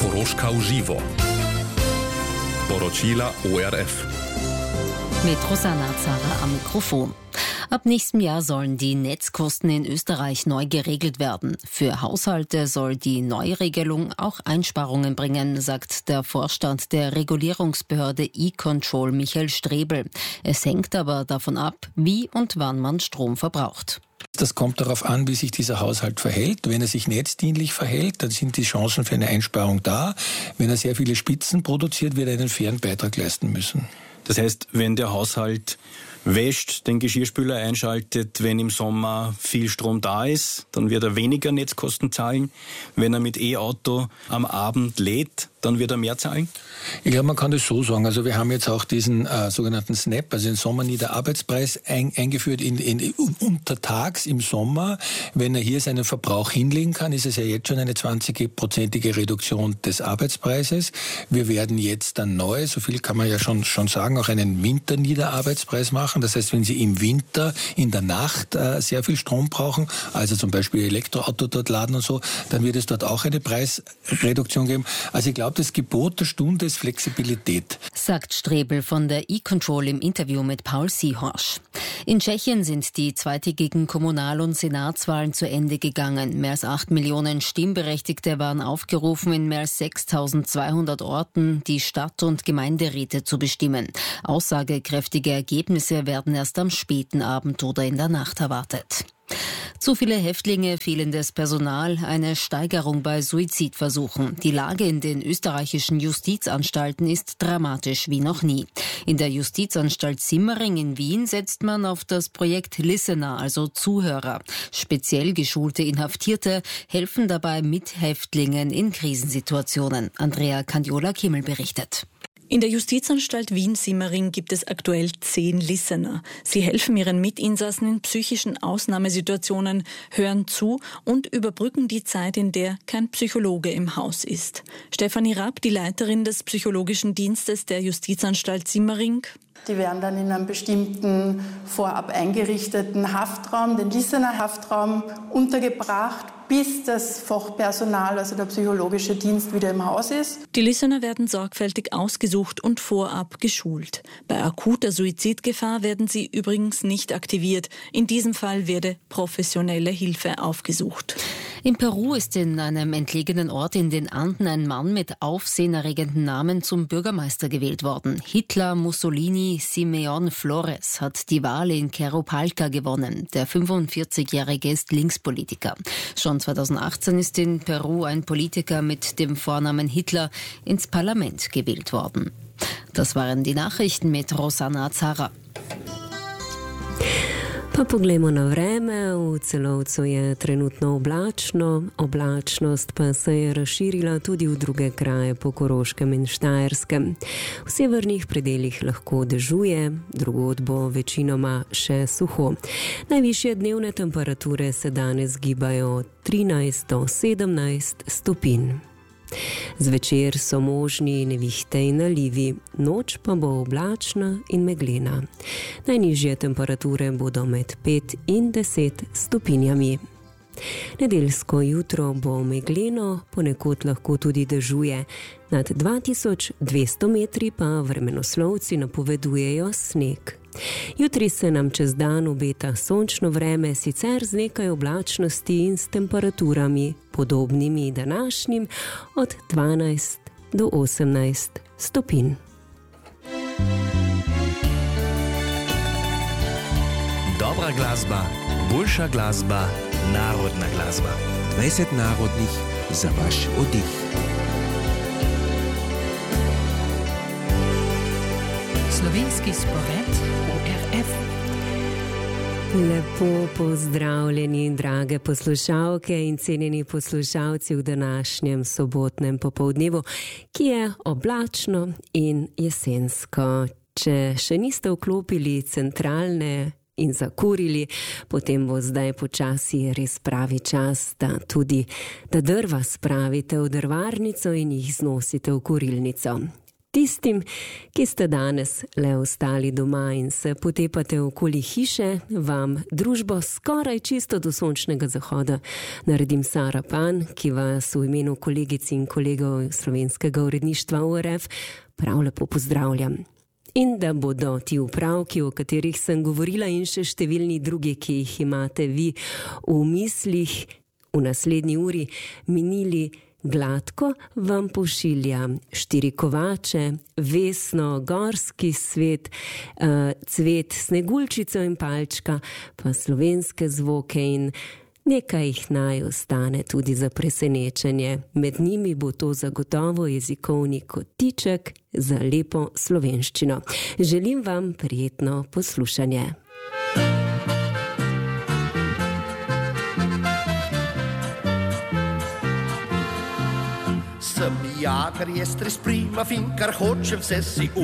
Koroška v živo. Poročila ORF. Mit Rosanna Zara am Mikrofon. Ab nächstem Jahr sollen die Netzkosten in Österreich neu geregelt werden. Für Haushalte soll die Neuregelung auch Einsparungen bringen, sagt der Vorstand der Regulierungsbehörde E-Control Michael Strebel. Es hängt aber davon ab, wie und wann man Strom verbraucht. Das kommt darauf an, wie sich dieser Haushalt verhält. Wenn er sich netzdienlich verhält, dann sind die Chancen für eine Einsparung da. Wenn er sehr viele Spitzen produziert, wird er einen fairen Beitrag leisten müssen. Das heißt, wenn der Haushalt wäscht, den Geschirrspüler einschaltet, wenn im Sommer viel Strom da ist, dann wird er weniger Netzkosten zahlen. Wenn er mit E-Auto am Abend lädt, dann wird er mehr zahlen? Ich glaube, man kann das so sagen. Also wir haben jetzt auch diesen sogenannten SNAP, also den Sommerniederarbeitspreis eingeführt untertags im Sommer. Wenn er hier seinen Verbrauch hinlegen kann, ist es ja jetzt schon eine 20-prozentige Reduktion des Arbeitspreises. Wir werden jetzt dann neu, so viel kann man ja schon sagen, auch einen Winterniederarbeitspreis machen. Das heißt, wenn Sie im Winter, in der Nacht sehr viel Strom brauchen, also zum Beispiel Elektroauto dort laden und so, dann wird es dort auch eine Preisreduktion geben. Also ich glaube, das Gebot der Stunde ist Flexibilität. Sagt Strebel von der E-Control im Interview mit Paul Seehorsch. In Tschechien sind die zweitägigen Kommunal- und Senatswahlen zu Ende gegangen. Mehr als 8 Millionen Stimmberechtigte waren aufgerufen, in mehr als 6.200 Orten die Stadt- und Gemeinderäte zu bestimmen. Aussagekräftige Ergebnisse werden erst am späten Abend oder in der Nacht erwartet. Zu viele Häftlinge, fehlendes Personal, eine Steigerung bei Suizidversuchen. Die Lage in den österreichischen Justizanstalten ist dramatisch wie noch nie. In der Justizanstalt Simmering in Wien setzt man auf das Projekt Listener, also Zuhörer. Speziell geschulte Inhaftierte helfen dabei Mithäftlingen in Krisensituationen. Andrea Candiola-Kimmel berichtet. In der Justizanstalt Wien-Simmering gibt es aktuell 10 Listener. Sie helfen ihren Mitinsassen in psychischen Ausnahmesituationen, hören zu und überbrücken die Zeit, in der kein Psychologe im Haus ist. Stefanie Rapp, die Leiterin des psychologischen Dienstes der Justizanstalt Simmering. Die werden dann in einem bestimmten vorab eingerichteten Haftraum, den Listener-Haftraum, untergebracht, bis das Fachpersonal, also der psychologische Dienst, wieder im Haus ist. Die Listener werden sorgfältig ausgesucht und vorab geschult. Bei akuter Suizidgefahr werden sie übrigens nicht aktiviert. In diesem Fall werde professionelle Hilfe aufgesucht. In Peru ist in einem entlegenen Ort in den Anden ein Mann mit aufsehenerregenden Namen zum Bürgermeister gewählt worden. Hitler Mussolini Simeón Flores hat die Wahl in Queropalca gewonnen. Der 45-Jährige ist Linkspolitiker. Schon 2018 ist in Peru ein Politiker mit dem Vornamen Hitler ins Parlament gewählt worden. Das waren die Nachrichten mit Rosanna Zara. Pa poglejmo na vreme. V Celovcu je trenutno oblačno, oblačnost pa se je razširila tudi v druge kraje po Koroškem in Štajerskem. V severnih predeljih lahko dežuje, drugod bo večinoma še suho. Najvišje dnevne temperature se danes gibajo od 13 do 17 stopinj. Zvečer so možni nevihte in nalivi, noč pa bo oblačna in meglena. Najnižje temperature bodo med 5 in 10 stopinjami. Nedeljsko jutro bo megleno, ponekod lahko tudi dežuje. Nad 2200 metri pa vremenoslovci napovedujejo sneg. Jutri se nam čez dan obeta sončno vreme, sicer z nekaj oblačnosti in s temperaturami, podobnimi današnjim, od 12 do 18 stopinj. Dobra glasba, boljša glasba, narodna glasba. 20 narodnih za vaš oddih. Slovenski spored ORF. Lepo pozdravljeni, drage poslušalke in cenjeni poslušalci v današnjem sobotnem popoldnevu, ki je oblačno in jesensko. Če še niste vklopili centralne in zakurili, potem bo zdaj počasi res pravi čas, da drva spravite v drvarnico in jih znosite v kurilnico. Tistim, ki ste danes le ostali doma in se potepate okoli hiše, vam družbo skoraj čisto do sončnega zahoda naredim Sara Pan, ki vas v imenu kolegic in kolegov slovenskega uredništva ORF prav lepo pozdravljam. In da bodo ti upravki, o katerih sem govorila, in še številni drugi, ki jih imate vi v mislih, v naslednji uri minili gladko, vam pošilja Štiri kovače, Vesno, Gorski svet, Cvet, Sneguljčico in Palčka, pa slovenske zvoke in nekaj jih naj ostane tudi za presenečenje. Med njimi bo to zagotovo jezikovni kotiček za lepo slovenščino. Želim vam prijetno poslušanje. Sem jagar, jestres prima fin, kar hočem vse si